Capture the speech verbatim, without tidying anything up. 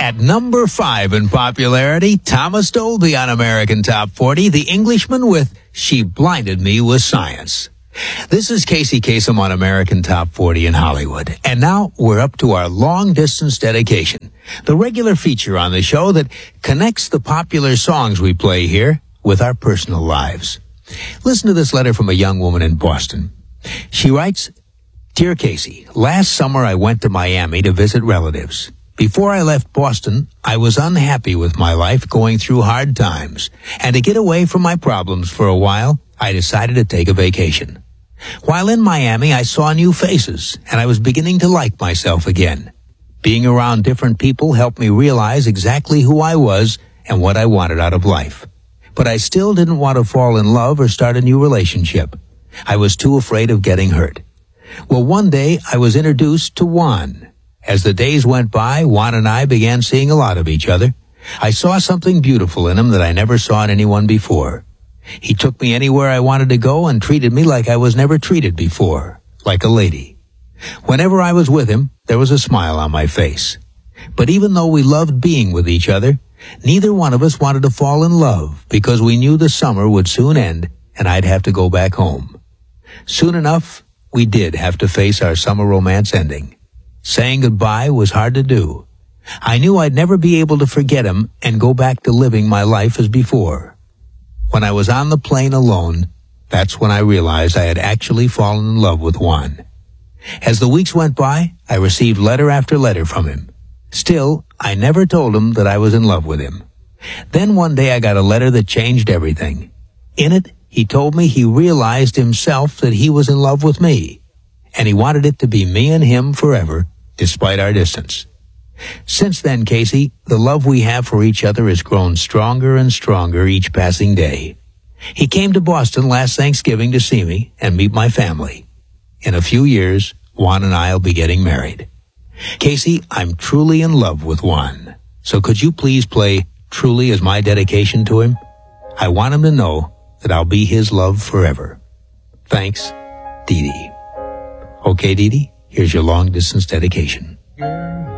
At number five in popularity, Thomas Dolby on American Top forty, The Englishman with She Blinded Me with Science. This is Casey Kasem on American Top forty in Hollywood. And now we're up to our long-distance dedication, the regular feature on the show that connects the popular songs we play here with our personal lives. Listen to this letter from a young woman in Boston. She writes, Dear Casey, last summer I went to Miami to visit relatives. Before I left Boston, I was unhappy with my life, going through hard times. And to get away from my problems for a while, I decided to take a vacation. While in Miami, I saw new faces, and I was beginning to like myself again. Being around different people helped me realize exactly who I was and what I wanted out of life. But I still didn't want to fall in love or start a new relationship. I was too afraid of getting hurt. Well, one day, I was introduced to Juan. As the days went by, Juan and I began seeing a lot of each other. I saw something beautiful in him that I never saw in anyone before. He took me anywhere I wanted to go and treated me like I was never treated before, like a lady. Whenever I was with him, there was a smile on my face. But even though we loved being with each other, neither one of us wanted to fall in love because we knew the summer would soon end and I'd have to go back home. Soon enough, we did have to face our summer romance ending. Saying goodbye was hard to do. I knew I'd never be able to forget him and go back to living my life as before. When I was on the plane alone, that's when I realized I had actually fallen in love with Juan. As the weeks went by, I received letter after letter from him. Still, I never told him that I was in love with him. Then one day I got a letter that changed everything. In it, he told me he realized himself that he was in love with me, and he wanted it to be me and him forever, despite our distance. Since then, Casey, the love we have for each other has grown stronger and stronger each passing day. He came to Boston last Thanksgiving to see me and meet my family. In a few years, Juan and I will be getting married. Casey, I'm truly in love with Juan. So could you please play Truly as my dedication to him? I want him to know that I'll be his love forever. Thanks, Dee Dee. Okay, Dee Dee, here's your long-distance dedication.